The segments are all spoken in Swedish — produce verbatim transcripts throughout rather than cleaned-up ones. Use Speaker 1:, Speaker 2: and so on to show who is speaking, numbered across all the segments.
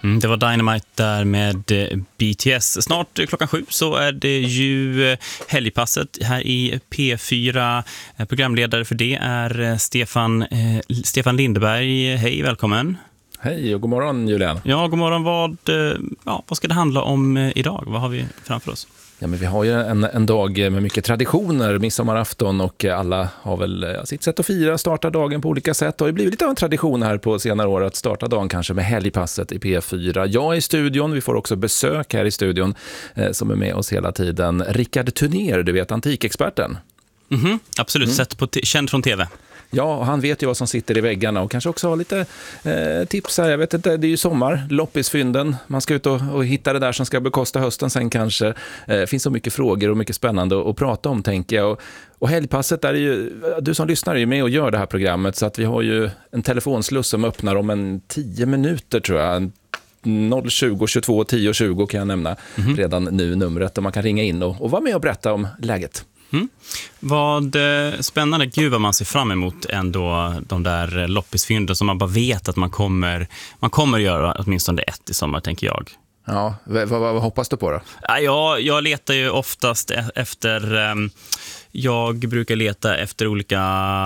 Speaker 1: Mm, det var Dynamite där med B T S. Snart klockan sju så är det ju helgpasset här i P fyra. Programledare för det är Stefan, eh, Stefan Lindeberg. Hej, välkommen.
Speaker 2: Hej och god morgon, Julian.
Speaker 1: Ja, god morgon. Vad, ja, vad ska det handla om idag? Vad har vi framför oss?
Speaker 2: Ja, men vi har ju en, en dag med mycket traditioner, midsommarafton, och alla har väl sitt sätt att fira, starta dagen på olika sätt. Och det har blivit lite av en tradition här på senare år att starta dagen kanske med helgpasset i P fyra. Jag är i studion, vi får också besök här i studion eh, som är med oss hela tiden. Rickard Tunér, du vet, antikexperten.
Speaker 1: Mm-hmm, absolut, mm. Sett på t- känd från tv.
Speaker 2: Ja, och han vet ju vad som sitter i väggarna och kanske också har lite eh, tips här. Jag vet inte, det är ju sommar, loppisfynden. Man ska ut och, och hitta det där som ska bekosta hösten sen kanske. Det eh, finns så mycket frågor och mycket spännande att, att prata om, tänker jag. Och, och helgpasset är ju, du som lyssnar är ju med och gör det här programmet, så att vi har ju en telefonsluss som öppnar om en tio minuter tror jag. noll tjugo tjugotvå tio tjugo kan jag nämna mm-hmm. redan nu numret, och man kan ringa in och, och vara med och berätta om läget.
Speaker 1: Mm. Vad spännande, gud vad man ser fram emot ändå de där loppisfynden som man bara vet att man kommer, man kommer göra åtminstone ett i sommar, tänker jag.
Speaker 2: Ja, vad, vad, vad hoppas du på då?
Speaker 1: Ja, jag letar ju oftast efter, jag brukar leta efter olika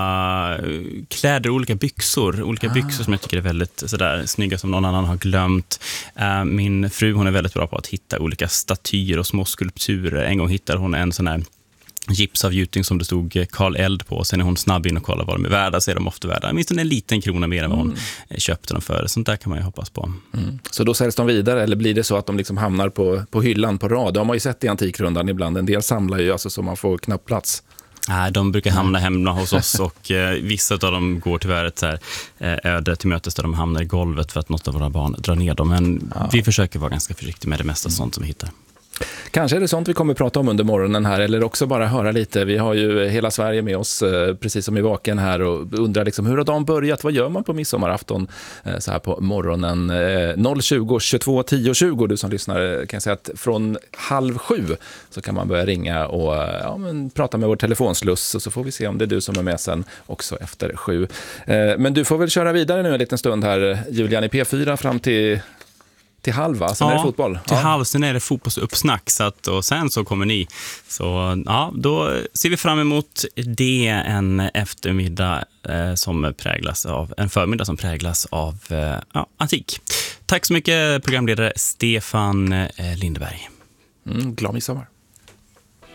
Speaker 1: kläder, olika byxor, olika ah. byxor som jag tycker är väldigt sådär snygga som någon annan har glömt. Min fru, hon är väldigt bra på att hitta olika statyer och små skulpturer. En gång hittade hon en sån här gipsavgjutning som det stod Karl Eld på. Sen är hon snabb in och kollar vad de är värda, så är de ofta värda minst en liten krona mer än vad hon mm. köpte dem för. Sånt där kan man ju hoppas på.
Speaker 2: Mm. Så då säljs de vidare, eller blir det så att de liksom hamnar på, på hyllan på rad? Det har man ju sett i Antikrundan ibland. En del samlar ju alltså så man får knappt plats.
Speaker 1: Nej, de brukar hamna hemma hos oss, och eh, vissa av dem går tyvärr ett så här, eh, öde till mötes där de hamnar i golvet för att något av våra barn drar ner dem. Men ja. vi försöker vara ganska försiktiga med det mesta mm. sånt som vi hittar.
Speaker 2: Kanske är det sånt vi kommer att prata om under morgonen här, eller också bara höra lite. Vi har ju hela Sverige med oss, precis som i Vaken här, och undrar liksom, hur har dagen börjat? Vad gör man på midsommarafton så här på morgonen? noll tjugo tjugotvå tio tjugo, du som lyssnar, kan jag säga att från halv sju så kan man börja ringa och ja, men, prata med vår telefonsluss, och så får vi se om det är du som är med sen också efter sju. Men du får väl köra vidare nu en liten stund här, Julian, i P fyra fram till... Till halva, sen ja, är det fotboll.
Speaker 1: Till ja. halv, sen är det fotbollsuppsnack, så att, och sen så kommer ni. Så ja, då ser vi fram emot det, en eftermiddag eh, som präglas av, en förmiddag som präglas av eh, ja, antik. Tack så mycket, programledare Stefan eh, Lindeberg.
Speaker 2: Mm, glad midsommar.